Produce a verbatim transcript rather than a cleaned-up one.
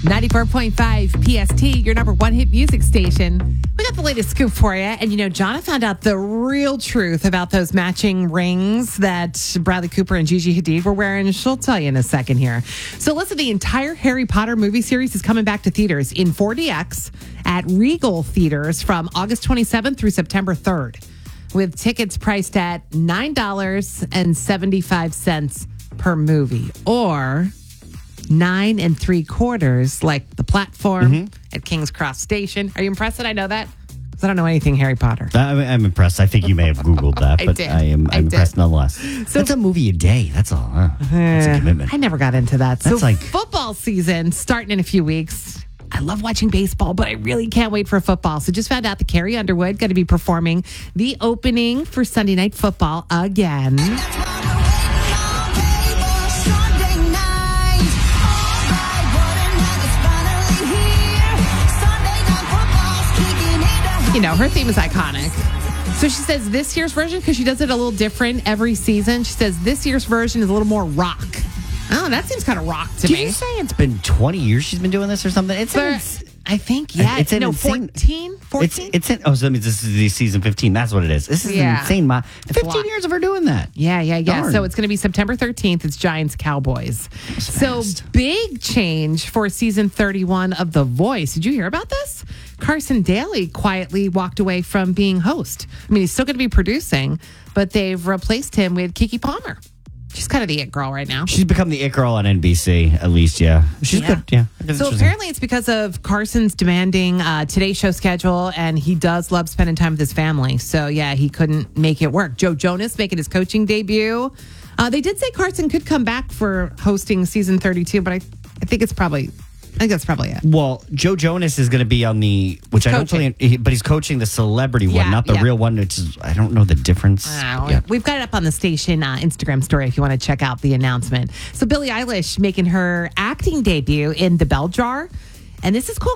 ninety-four point five P S T, your number one hit music station. We got the latest scoop for you. And, you know, Jonna found out the real truth about those matching rings that Bradley Cooper and Gigi Hadid were wearing. She'll tell you in a second here. So, listen, the entire Harry Potter movie series is coming back to theaters in four D X at Regal Theaters from August twenty-seventh through September third, with tickets priced at nine dollars and seventy-five cents per movie, or nine and three quarters, like the platform mm-hmm. at King's Cross Station. Are you impressed that I know that? Because I don't know anything Harry Potter. I'm, I'm impressed. I think you may have Googled that, I but did. I am I'm I impressed did. nonetheless. So, that's a movie a day. That's all. Huh? That's a commitment. I never got into that. That's so like football season starting in a few weeks. I love watching baseball, but I really can't wait for football. So just found out that Carrie Underwood going to be performing the opening for Sunday Night Football again. You know, her theme is iconic. So she says this year's version, because she does it a little different every season, she says this year's version is a little more rock. Oh, that seems kind of rock to Did me. Did you say it's been twenty years she's been doing this or something? It's For, an, I think, yeah. It's an no, insane, fourteen? fourteen? It's, it's in, oh, so that means this is the season fifteen. That's what it is. This is Yeah. an insane. Mo- fifteen block. years of her doing that. Yeah, yeah, yeah. Darn. So it's going to be September thirteenth. It's Giants Cowboys. So fast. big change for season thirty-one of The Voice. Did you hear about this? Carson Daly quietly walked away from being host. I mean, he's still going to be producing, but they've replaced him with Keke Palmer. She's kind of the it girl right now. She's become the it girl on N B C, at least, yeah. She's Yeah. good, yeah. That's So apparently it's because of Carson's demanding uh, Today Show schedule, and he does love spending time with his family. So, yeah, he couldn't make it work. Joe Jonas making his coaching debut. Uh, they did say Carson could come back for hosting season thirty-two, but I, I think it's probably... I think that's probably it. Well, Joe Jonas is going to be on the, which Coaching. I don't fully, he, but he's coaching the celebrity Yeah, one, not the yeah. real one. Which is, I don't know the difference. Wow. Yeah. We've got it up on the station uh, Instagram story if you want to check out the announcement. So Billie Eilish making her acting debut in The Bell Jar. And this is cool